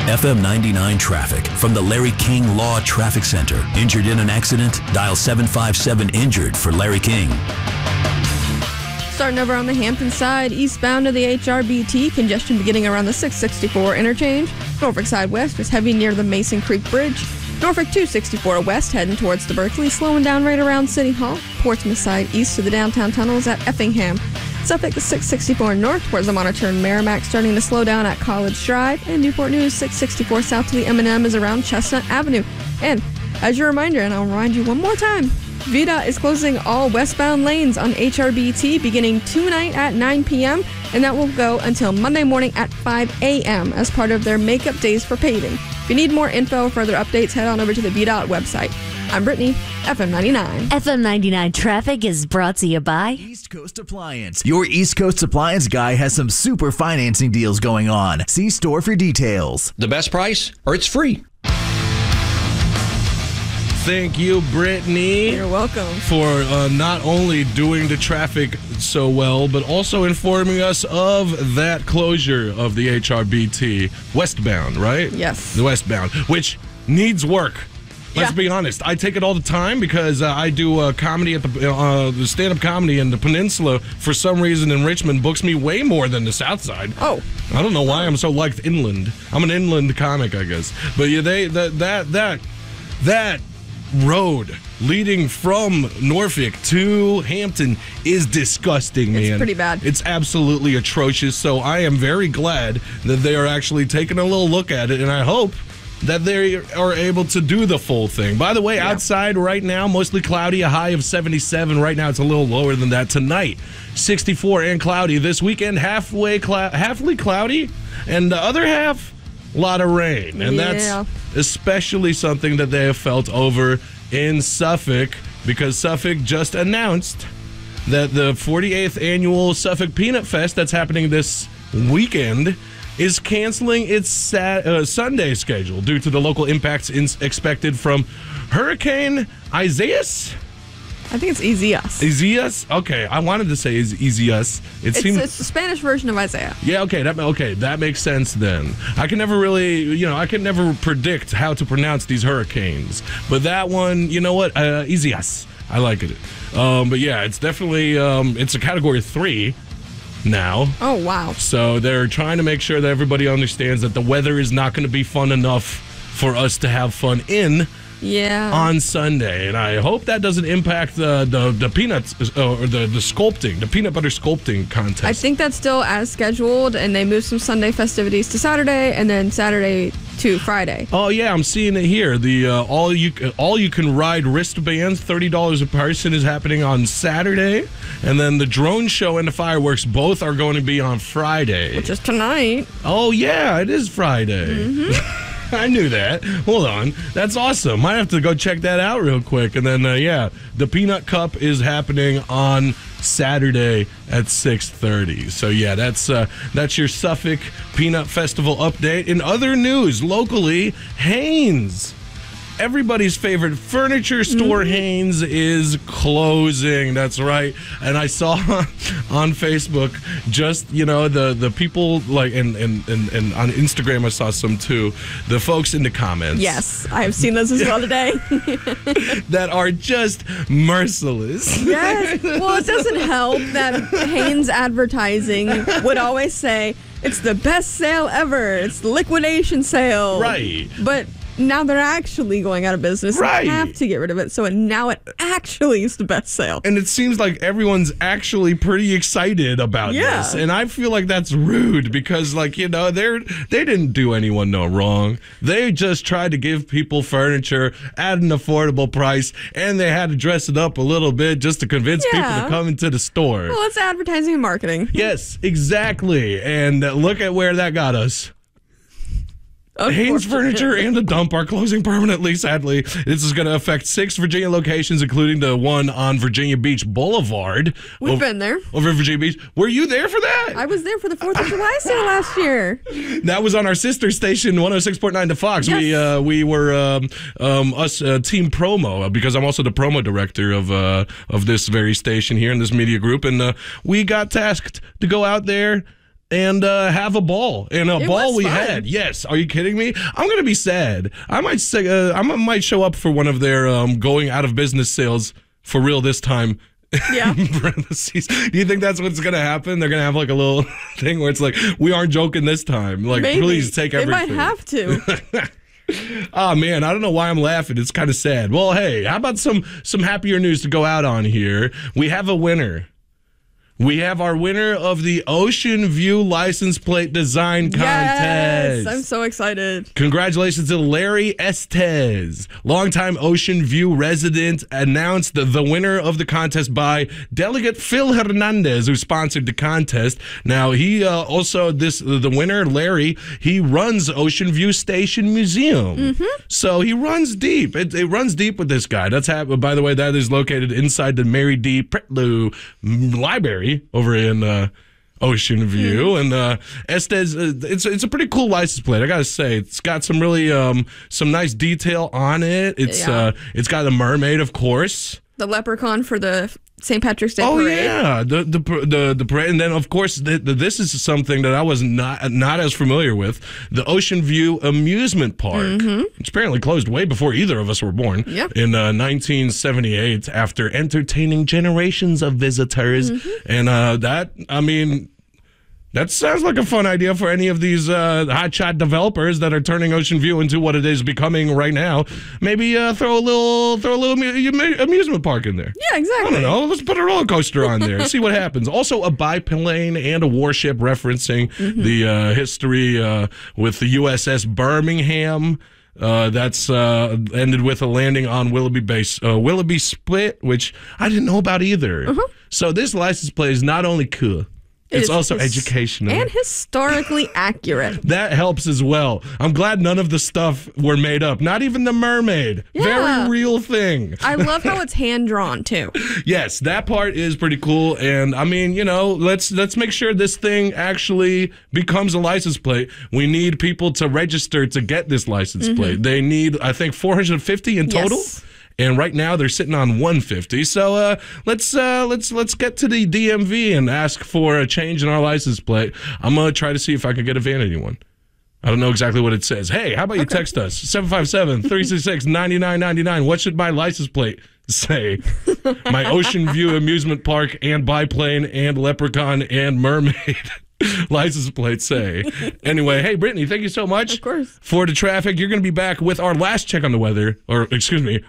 FM 99 traffic from the Larry King Law Traffic Center. Injured in an accident? Dial 757-INJURED for Larry King. Starting over on the Hampton side, eastbound to the HRBT, congestion beginning around the 664 interchange. Norfolk side west is heavy near the Mason Creek Bridge. Norfolk 264 west heading towards the Berkeley, slowing down right around City Hall. Portsmouth side east to the downtown tunnels at Effingham. Suffolk 664 north towards the Monitor and Merrimack, starting to slow down at College Drive. And Newport News 664 south to the M&M is around Chestnut Avenue. And as your reminder, and I'll remind you one more time, VDOT is closing all westbound lanes on HRBT beginning tonight at 9 p.m., and that will go until Monday morning at 5 a.m. as part of their makeup days for paving. If you need more info or further updates, head on over to the VDOT website. I'm Brittany, FM 99. FM 99 traffic is brought to you by East Coast Appliance. Your East Coast Appliance guy has some super financing deals going on. See store for details. The best price, or it's free. Thank you, Brittany. You're welcome. For not only doing the traffic so well, but also informing us of that closure of the HRBT westbound, right? Yes. The westbound, which needs work. Let's be honest. I take it all the time because I do comedy at the stand-up comedy in the Peninsula. For some reason, in Richmond, books me way more than the South Side. Oh. I don't know why I'm so liked inland. I'm an inland comic, I guess. But yeah, that road leading from Norfolk to Hampton is disgusting, man. It's pretty bad. It's absolutely atrocious. So I am very glad that they are actually taking a little look at it, and I hope that they are able to do the full thing. By the way, outside right now, mostly cloudy, a high of 77. Right now, it's a little lower than that. Tonight, 64 and cloudy. This weekend, halfly cloudy, and the other half, a lot of rain. And that's especially something that they have felt over in Suffolk, because Suffolk just announced that the 48th annual Suffolk Peanut Fest that's happening this weekend is canceling its Sunday schedule due to the local impacts expected from Hurricane Isaias. I think it's Isaias. Isaias? Okay, I wanted to say Isaias. It's the Spanish version of Isaiah. Yeah, okay, that makes sense then. I can never predict how to pronounce these hurricanes. But that one, you know what? Isaias. I like it. But yeah, it's definitely it's a category 3 now. Oh, wow. So they're trying to make sure that everybody understands that the weather is not going to be fun enough for us to have fun in on Sunday. And I hope that doesn't impact the peanuts or the sculpting, the peanut butter sculpting contest. I think that's still as scheduled, and they moved some Sunday festivities to Saturday and then Saturday to Friday. Oh yeah, I'm seeing it here. The all you can ride wristbands, $30 a person, is happening on Saturday, and then the drone show and the fireworks both are going to be on Friday, which is tonight. Oh yeah, it is Friday. Mm-hmm. I knew that. Hold on. That's awesome. Might have to go check that out real quick. And then, the Peanut Cup is happening on Saturday at 6:30. So, yeah, that's your Suffolk Peanut Festival update. In other news, locally, Hanes, everybody's favorite furniture store, Hanes, is closing. That's right. And I saw on Facebook just, the people, like, and on Instagram I saw some too, the folks in the comments. Yes, I've seen those as well today. that are just merciless. Yes. Well, it doesn't help that Hanes advertising would always say, it's the best sale ever. It's the liquidation sale. Right. But now they're actually going out of business. Right. They have to get rid of it. So now it actually is the best sale. And it seems like everyone's actually pretty excited about this. And I feel like that's rude because, they didn't do anyone no wrong. They just tried to give people furniture at an affordable price, and they had to dress it up a little bit just to convince people to come into the store. Well, it's advertising and marketing. Yes, exactly. And look at where that got us. Hanes Furniture and the Dump are closing permanently, sadly. This is going to affect 6 Virginia locations, including the one on Virginia Beach Boulevard. We've been there. Over in Virginia Beach. Were you there for that? I was there for the 4th of July sale last year. That was on our sister station, 106.9 to Fox. Yes. We were team promo, because I'm also the promo director of this very station here in this media group. And we got tasked to go out there and have a ball. And a ball we fun. had. Yes. Are you kidding me? I'm going to be sad. I might say, I might show up for one of their going out of business sales for real this time. Yeah. Parentheses. Do you think that's what's going to happen? They're going to have like a little thing where it's like, we aren't joking this time. Like, Maybe. please take everything. They might have to. Oh man, I don't know why I'm laughing. It's kind of sad. Well, hey, how about some happier news to go out on here? We have a winner. We have our winner of the Ocean View license plate design contest. Yes, I'm so excited. Congratulations to Larry Estes, longtime Ocean View resident, announced the winner of the contest by Delegate Phil Hernandez, who sponsored the contest. Now, he also, the winner, Larry, he runs Ocean View Station Museum. Mm-hmm. So he runs deep. It runs deep with this guy. By the way, that is located inside the Mary D. Pretlow Library over in Ocean View. And Estes, it's a pretty cool license plate, I gotta say. It's got some really some nice detail on it. It's got a mermaid, of course. The leprechaun for the St. Patrick's Day parade. parade. Yeah, the parade, and then of course this is something that I was not as familiar with: the Ocean View Amusement Park, which apparently closed way before either of us were born. Yep. In 1978, after entertaining generations of visitors, and that sounds like a fun idea for any of these hotshot developers that are turning Ocean View into what it is becoming right now. Maybe throw a little amusement park in there. Yeah, exactly. I don't know. Let's put a roller coaster on there. See what happens. Also, a biplane and a warship referencing the history with the USS Birmingham. That's ended with a landing on Willoughby Spit, which I didn't know about either. So this license plate is not only cool. It's also educational. And historically accurate. That helps as well. I'm glad none of the stuff were made up. Not even the mermaid. Yeah. Very real thing. I love how it's hand-drawn, too. Yes, that part is pretty cool. And, I mean, let's make sure this thing actually becomes a license plate. We need people to register to get this license plate. They need, I think, 450 in total. Yes. And right now they're sitting on 150. So let's get to the DMV and ask for a change in our license plate. I'm gonna try to see if I can get a vanity one. I don't know exactly what it says. Hey, how about you text us 757-366-9999? What should my license plate say? My Ocean View Amusement Park and biplane and leprechaun and mermaid license plate say. Anyway, hey, Brittany, thank you so much. Of course. For the traffic. You're going to be back with our last check on the weather, or excuse me,